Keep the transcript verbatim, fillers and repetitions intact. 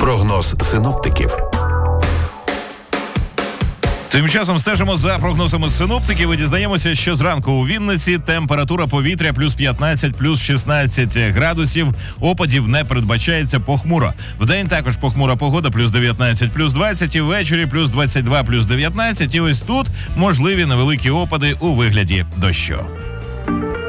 Прогноз синоптиків. Тим часом стежимо за прогнозами синоптиків і дізнаємося, що зранку у Вінниці температура повітря плюс п'ятнадцять, плюс шістнадцять градусів. Опадів не передбачається, похмуро. Вдень також похмура погода, плюс дев'ятнадцять, плюс двадцять, і ввечері плюс двадцять два, плюс дев'ятнадцять. І ось тут можливі невеликі опади у вигляді дощу.